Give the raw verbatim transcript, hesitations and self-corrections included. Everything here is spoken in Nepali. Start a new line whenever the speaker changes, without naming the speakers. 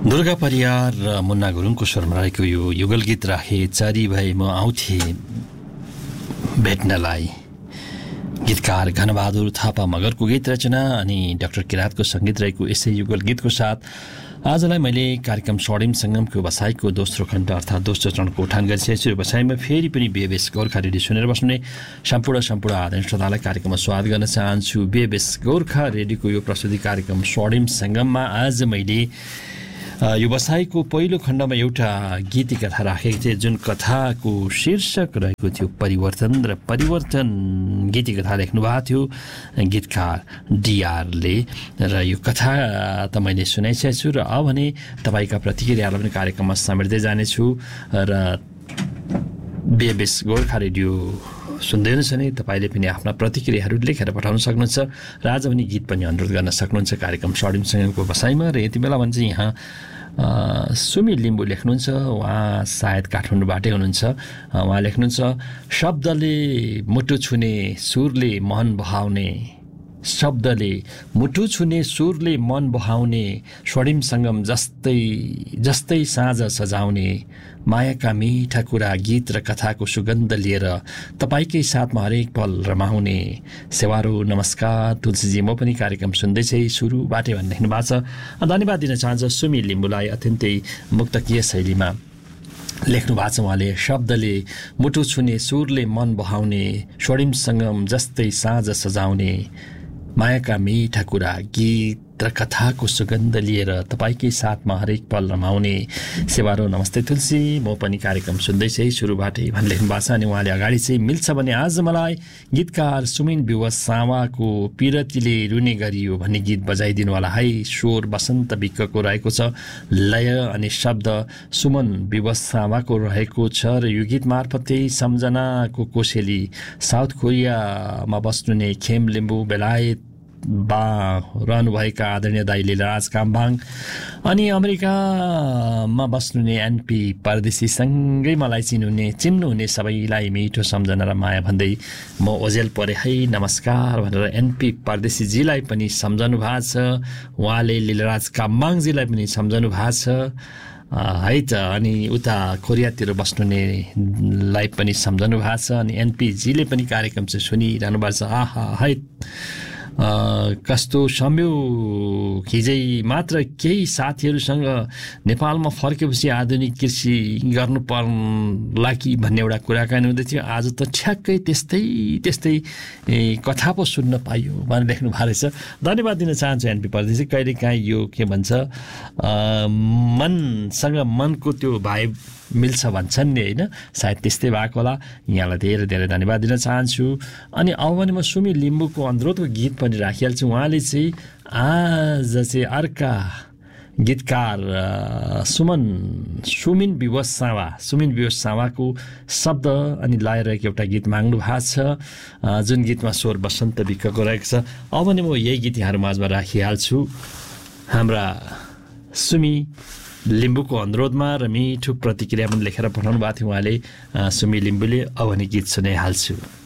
दुर्गा परियार र मुन्ना गुरुङको स्वरमा रहेको यो युगल गीत राखे चारी भए म आउँथे भेट्नलाई। गीतकार घनबहादुर थापा मगरको गीत रचना अनि डाक्टर किरातको सङ्गीत रहेको यसै युगल गीतको साथ आजलाई मैले कार्यक्रम स्वर्णिम सङ्गमको बसाइको दोस्रो खण्ड अर्थात् दोस्रो चरणको उठान गरिसकेको छु। बसाइमा फेरि पनि बिएबएस गोर्खा रेडियो सुनेर बस्ने सम्पूर्ण सम्पूर्ण आदरणीय श्रोतालाई कार्यक्रममा स्वागत गर्न चाहन्छु। बिएबएस गोर्खा रेडियोको यो प्रस्तुति कार्यक्रम स्वर्णिम सङ्गममा आज मैले यो बसाइको पहिलो खण्डमा एउटा गीती कथा राखेको थिएँ, जुन कथाको शीर्षक रहेको थियो परिवर्तन। र परिवर्तन गीती कथा लेख्नु भएको थियो गीतकार डिआरले। र यो कथा त मैले सुनाइसकेको छु र अब भने तपाईँका प्रतिक्रियालाई पनि कार्यक्रममा समेट्दै जानेछु। र बिएबएस गोर्खा रेडियो सुन्दै हुनुहुन्छ भने तपाईँले पनि आफ्ना प्रतिक्रियाहरू लेखेर पठाउन सक्नुहुन्छ र आज पनि गीत पनि अनुरोध गर्न सक्नुहुन्छ कार्यक्रम स्वर्णिम सङ्गमको बसाइमा। र यति बेला भने चाहिँ यहाँ सुमी लिम्बू लेख्नुहुन्छ, उहाँ सायद काठमाडौँबाटै हुनुहुन्छ। उहाँ लेख्नुहुन्छ, शब्दले मुटु छुने सुरले मन बहाउने, शब्दले मुटु छुने सुरले मन बहाउने, स्वर्णिम सङ्गम जस्तै जस्तै साँझ सजाउने, मायाका मिठा कुरा गीत र कथाको सुगन्ध लिएर तपाईँकै साथमा हरेक पल रमाउने। सेवारो नमस्कार तुलसीजी, म पनि कार्यक्रम सुन्दैछु सुरुबाटै भन्ने लेख्नु भएको छ। धन्यवाद दिन चाहन्छु सुमी लिम्बूलाई, अत्यन्तै मुक्तकीय शैलीमा लेख्नु भएको छ उहाँले। शब्दले मुटु छुने सुरले मन बहाउने, स्वर्णिम सङ्गम जस्तै साँझ सजाउने, मायाका मिठा कुरा गीत र कथाको सुगन्ध लिएर तपाईँकै साथमा हरेक पल रमाउने। सेवारो नमस्ते तुलसी, म पनि कार्यक्रम सुन्दैछु सुरुबाटै भन्ने लेख्नु भएको छ। अनि उहाँले अगाडि चाहिँ मिल्छ भने आज मलाई गीतकार सुमिन विवश सावाको पिरतीले रुने गरियो भन्ने गीत बजाइदिनु होला है। स्वर बसन्त विकको रहेको छ, लय अनि शब्द सुमन विवश सावाको रहेको छ। र यो गीत मार्फतै सम्झनाको कोसेली साउथ कोरियामा बस्नुहुने खेम लिम्बू बेलायत बा रहनुभएका आदरणीय दाइ लीलाराज काम्बाङ अनि अमेरिकामा बस्नुहुने एनपी परदेशीसँगै मलाई चिन्नुहुने चिन्नुहुने सबैलाई मिठो सम्झना र माया भन्दै म ओजेल परे है नमस्कार भनेर एनपी परदेशीजीलाई पनि सम्झनु भएको छ। उहाँले लीलाराज काम्बाङजीलाई पनि सम्झनु भएको छ है त। अनि उता कोरियातिर बस्नुहुनेलाई पनि सम्झनु भएको छ। अनि एनपीजीले पनि कार्यक्रम चाहिँ सुनिरहनु भएको छ। आहा है कस्तो सम्यो, हिजै मात्र केही साथीहरूसँग नेपालमा फर्केपछि आधुनिक कृषि गर्नु पर्ला कि भन्ने एउटा कुराकानी हुँदै थियो। आज त ठ्याक्कै त्यस्तै त्यस्तै कथा पो सुन्न पाइयो भनेर लेख्नु भएको रहेछ। धन्यवाद दिन चाहन्छु एनपी परदेशी। कहिलेकाहीँ यो के भन्छ मनसँग मनको त्यो भाइब मिल्छ भन्छन् नि होइन, सायद त्यस्तै भएको होला। यहाँलाई धेरै धेरै धन्यवाद दिन चाहन्छु। अनि अब भने म सुमी लिम्बूको अनुरोधको गीत पनि राखिहाल्छु। उहाँले चाहिँ आज चाहिँ अर्का गीतकार सुमन सुमिन विवश सावा सुमिन विवश सावाको शब्द अनि लय रहेको एउटा गीत माग्नु भएको छ, जुन गीतमा स्वर बसन्त विकको रहेको छ। अब भने म यही गीत यहाँहरू माझमा राखिहाल्छु हाम्रा सुमी लिम्बूको अनुरोधमा। र मिठो प्रतिक्रिया पनि लेखेर पठाउनु भएको थियो उहाँले सुमी लिम्बूले। अब भने गीत सुनाइहाल्छु।